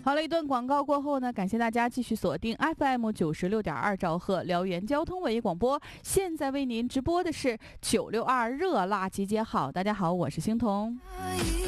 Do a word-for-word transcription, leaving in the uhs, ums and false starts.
好了，一段广告过后呢，感谢大家继续锁定 F M 九十六点二兆赫辽源交通文艺广播。现在为您直播的是九六二热辣集结号。大家好，我是欣彤。